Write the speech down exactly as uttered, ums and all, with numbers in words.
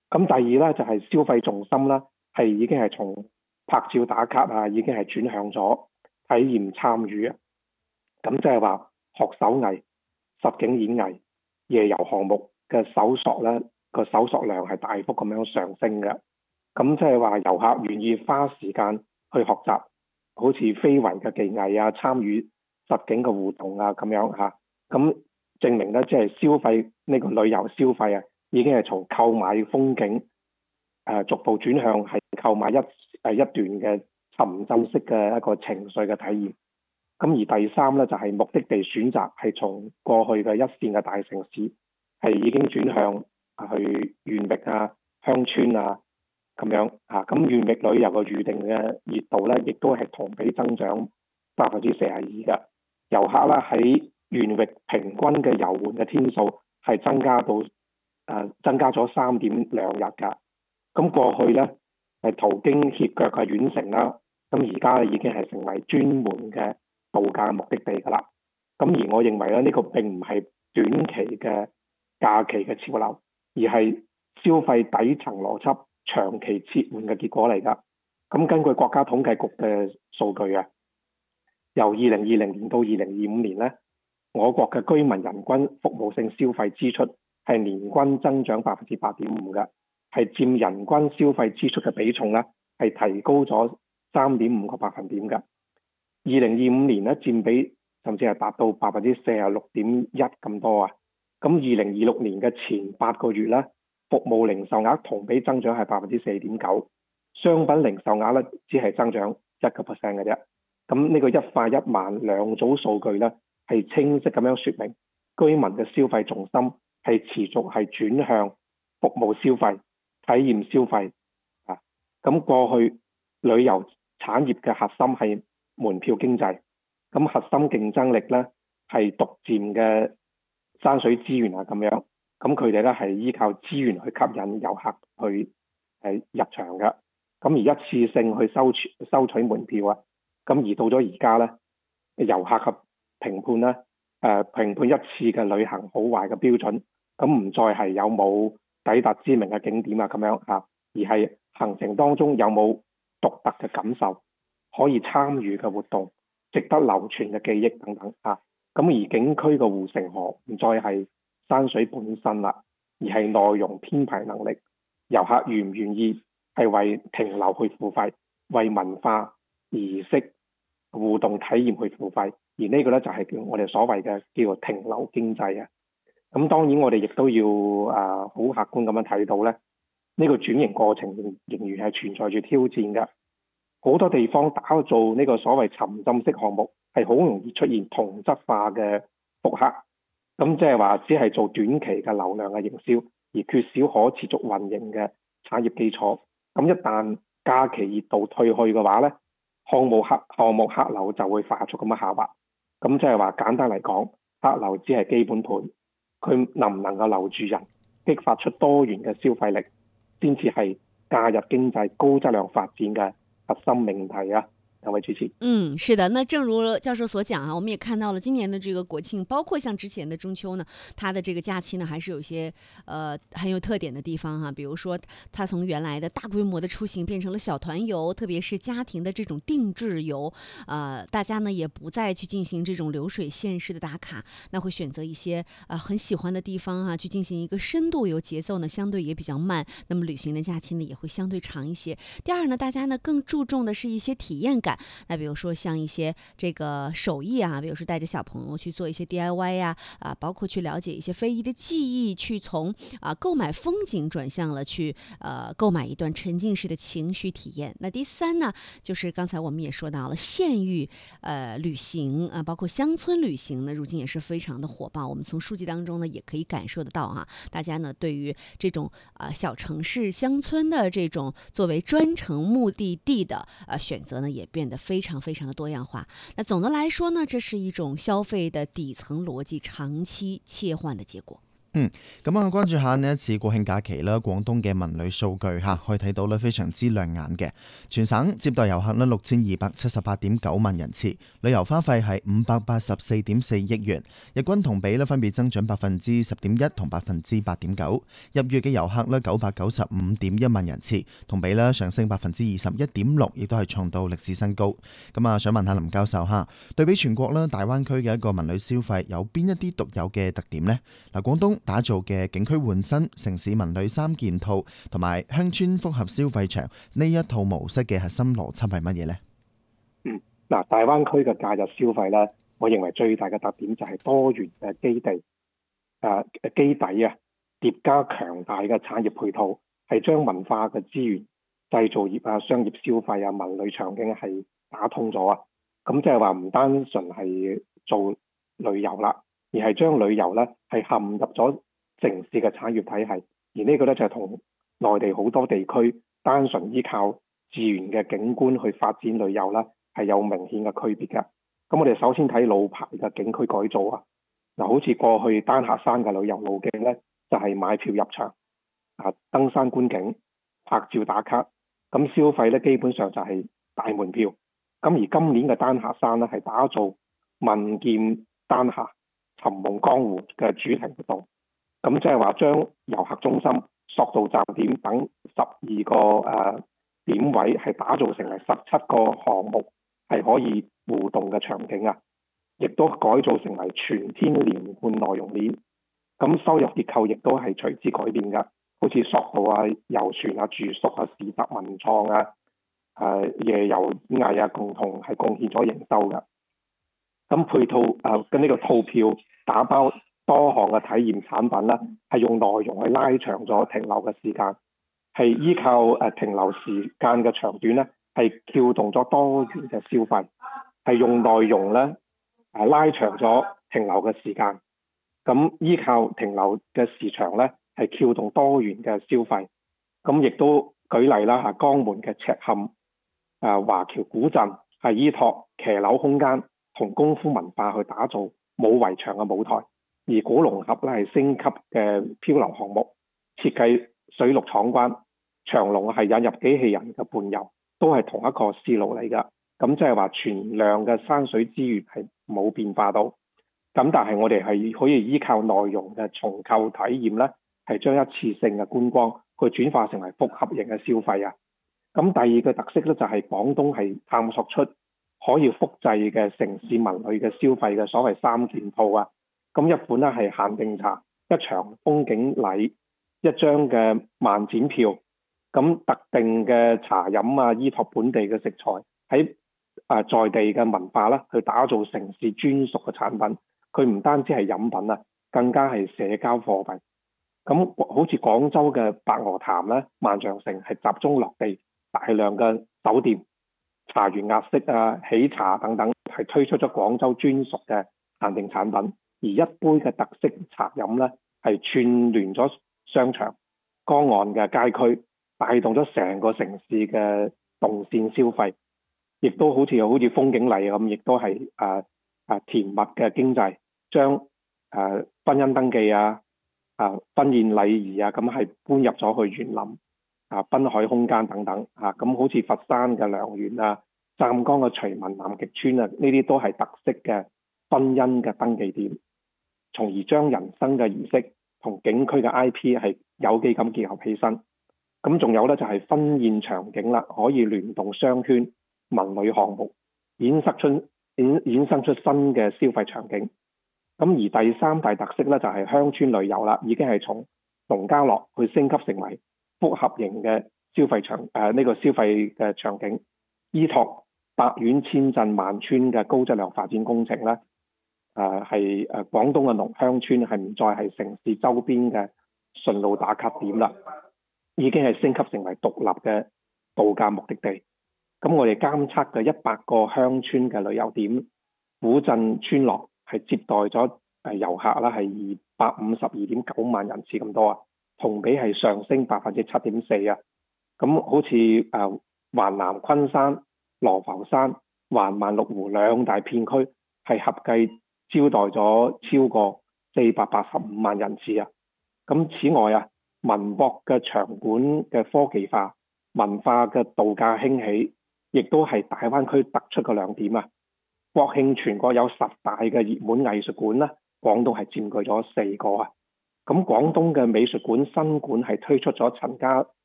咁第二咧就係、是、消費重心啦，係已經係從拍照打卡啊，已經係轉向咗體驗參與啊。咁即係話學手藝、實景演藝、夜遊項目嘅搜索咧，個搜索量係大幅咁樣上升嘅。咁即係話遊客願意花時間去學習，好似非遺嘅技藝啊，參與實景嘅互動啊咁樣嚇。咁證明咧，即係消費呢個旅遊消費啊，已經係從購買風景誒、呃、逐步轉向係購買一誒一段嘅沉浸式嘅一個情緒嘅體驗。咁而第三咧就係、是、目的地選擇係從過去嘅一線嘅大城市係已經轉向去縣域啊、鄉村啊咁樣啊。咁縣域旅遊嘅預定嘅熱度咧，亦都係同比增長百分之四十二嘅遊客啦。喺縣域平均嘅遊玩嘅天數係增加到誒、呃、增加咗三點兩日㗎。咁過去咧係途經歇腳嘅縣城啦，咁而家已經係成為專門嘅度假目的地㗎啦。咁而我認為咧，呢、這個並唔係短期嘅假期嘅潮流，而係消費底層邏輯長期切換嘅結果嚟㗎。咁根據國家統計局嘅數據啊，由二零二零年到二零二五年咧，我國嘅居民人均服務性消費支出係年均增長百分之八點五嘅，係佔人均消費支出嘅比重咧係提高咗三點五個百分點嘅。二零二五年咧佔比甚至係達到百分之四十六點一咁多啊。咁二零二六年嘅前八個月咧，服務零售額同比增長係百分之四點九，商品零售額咧只係增長一個 percent 嘅啫。咁呢個一快一慢兩組數據咧，係清晰咁樣説明居民嘅消費重心係持續係轉向服務消費、體驗消費啊。咁過去旅遊產業嘅核心係門票經濟，咁核心競爭力咧係獨佔嘅山水資源啊咁樣。咁佢哋咧係依靠資源去吸引遊客去係入場嘅。咁而一次性去收取收取門票啊，咁而到咗而家咧，遊客嘅評判咧，誒、呃、評判一次嘅旅行好壞嘅標準，咁唔再係有冇抵達知名嘅景點啊咁樣啊，而係行程當中有冇獨特嘅感受，可以參與嘅活動，值得流傳嘅記憶等等啊。咁而景區嘅護城河唔再係山水本身啦，而係內容編排能力，遊客願唔願意係為停留去付費，為文化儀式互動體驗去付費，而呢個咧就係叫我哋所謂嘅叫做停留經濟啊。咁當然我哋亦都要啊好客觀咁樣睇到咧，呢個轉型過程仍仍然係存在住挑戰嘅。好多地方打造呢個所謂沉浸式項目，係好容易出現同質化嘅復刻，咁即係話只係做短期嘅流量嘅營銷，而缺少可持續運營嘅產業基礎。咁一旦假期熱度退去嘅話咧，項目客項目客流就會快速咁樣下滑。咁即係話簡單嚟講，客流只係基本盤，佢能唔能夠留住人，激發出多元嘅消費力，先至係假日經濟高質量發展嘅核心命題啊。兩位主持。 嗯，是的，那正如教授所講啊，我們也看到了今年的這個國慶，包括像之前的中秋呢，它的這個假期呢，還是有一些呃很有特點的地方哈、啊。比如說，它從原來的大規模的出行變成了小團遊，特別是家庭的這種定制遊，呃，大家呢也不再去進行這種流水線式的打卡，那會選擇一些呃很喜歡的地方啊，去進行一個深度遊，節奏呢相對也比較慢，那麼旅行的假期呢也會相對長一些。第二呢，大家呢更注重的是一些體驗感。那比如說像一些這個手藝啊，比如說帶着小朋友去做一些 D I Y 呀、啊，啊，包括去了解一些非遺的技藝，去從啊購買風景轉向了去呃購買一段沉浸式的情緒體驗。那第三呢，就是剛才我們也說到了縣域呃旅行啊，包括鄉村旅行呢，如今也是非常的火爆。我們從數據當中呢，也可以感受得到哈、啊，大家呢對於這種啊、呃、小城市鄉村的這種作為專程目的地的呃選擇呢，也變得非常非常的多樣化。那總的來說呢，這是一種消費的底層邏輯長期切換的結果。 嗯，咁啊，關注下呢一次國慶假期啦，廣東嘅文旅數據嚇，可以睇到咧非常之亮眼嘅。全省接待遊客咧六千二百七十八點九萬人次，旅遊花費係五百八十四點四億元，日均同比咧分別增長百分之十點一同百分之八點九。入粵嘅遊客咧九百九十五點一萬人次，同比咧上升百分之二十一點六，亦都係創到歷史新高。咁啊，想問下林教授嚇，對比全國啦，大灣區嘅一個文旅消費有邊一啲獨有嘅特點呢？嗱，廣東打造嘅景區換新、城市文旅三件套同埋鄉村複合消費場呢一套模式嘅核心邏輯係乜嘢呢？ 嗯，嗱，大灣區嘅假日消費咧，我認為最大嘅特點就係多元嘅基地，誒、呃、基底啊，疊加強大嘅產業配套，係將文化嘅資源、製造業啊、商業消費啊、文旅場景係打通咗啊。咁即係話唔單純係做旅遊啦，而係將旅遊咧係陷入咗城市嘅產業體系，而呢個咧就係同內地好多地區單純依靠自然嘅景觀去發展旅遊啦，係有明顯嘅區別嘅。咁我哋首先睇老牌嘅景區改造啊，嗱，好似過去丹霞山嘅旅遊路徑咧，就係買票入場啊，登山觀景、拍照打卡，咁消費咧基本上就係大門票。咁而今年嘅丹霞山咧係打造問劍丹霞、尋夢江湖嘅主題活動。咁即係話將遊客中心、索道站點等十二個誒、呃、點位係打造成為十七個項目，係可以互動嘅場景啊！亦都改造成為全天連貫內容鏈。咁收入結構亦都係隨之改變㗎，好似索道啊、遊船啊、住宿啊、市集文創啊、誒、呃、夜遊藝啊，共同係貢獻咗營收㗎。咁配套誒跟呢個套票打包多項嘅體驗產品啦，係用內容去拉長咗停留嘅時間，係依靠誒停留時間嘅長短咧，係撬動咗多元嘅消費，係用內容咧誒拉長咗停留嘅時間，咁依靠停留嘅時長咧係撬動多元嘅消費，咁亦都舉例啦嚇，江門嘅赤坎誒華僑古鎮係依託騎樓空間同功夫文化去打造冇圍牆嘅舞台。而古龍峽咧係升級嘅漂流項目，設計水陸闖關，長隆係引入機器人嘅伴遊，都係同一個思路嚟㗎。咁即係話全量嘅山水資源係冇變化到，咁但係我哋係可以依靠內容嘅重構體驗咧，係將一次性嘅觀光去轉化成為複合型嘅消費啊。咁第二個特色咧就係廣東係探索出可以複製嘅城市文旅嘅消費嘅所謂三件套啊。咁一款咧係限定茶，一場風景禮，一張嘅慢展票。咁特定嘅茶飲啊，依託本地嘅食材，喺啊在地嘅文化啦，去打造城市專屬嘅產品。佢唔單止係飲品啊，更加係社交貨幣。咁好似廣州嘅白鵝潭咧、萬象城係集中落地，大量嘅酒店、茶園壓式啊、喜茶等等，係推出咗廣州專屬嘅限定產品。而一杯嘅特色茶飲咧，係串聯咗商場、江岸嘅街區，帶動咗成個城市嘅動線消費，亦都好似好似風景禮咁，亦都係誒誒甜蜜嘅經濟，將誒、呃、婚姻登記啊、啊、呃、婚宴禮儀啊，咁係搬入咗去園林啊、濱海空間等等嚇，咁、啊、好似佛山嘅良園啊、湛江嘅徐聞南極村啊，呢啲都係特色嘅婚姻嘅登記點。從而將人生嘅儀式同景區嘅 I P 係有機咁結合起身。咁仲有咧就係婚宴場景啦，可以聯動商圈、文旅項目，衍生出衍衍生出新嘅消費場景。咁而第三大特色咧就係鄉村旅遊啦，已經係從農家樂去升級成為複合型嘅消費場誒呢、呃這個消費嘅場景，依託百縣千鎮萬村嘅高質量發展工程咧。誒係誒廣東嘅農鄉村係唔再係城市周邊嘅順路打卡點啦，已經係升級成為獨立嘅度假目的地。咁我哋監測嘅一百個鄉村嘅旅遊點，古鎮村落係接待咗誒遊客啦，係二百五十二點九萬人次咁多啊，同比係上升百分之七點四啊。咁好似誒環南昆山、羅浮山、環萬綠湖兩大片區係合計招待咗超過四百八十五萬人次啊， 咁此外啊，文博嘅場館嘅科技化、文化嘅度假興起，亦都係大灣區突出嘅亮點啊！國慶全國有十大嘅熱門藝術館啦，廣東係佔據咗四個啊。咁廣東嘅美術館新館係推出咗陳家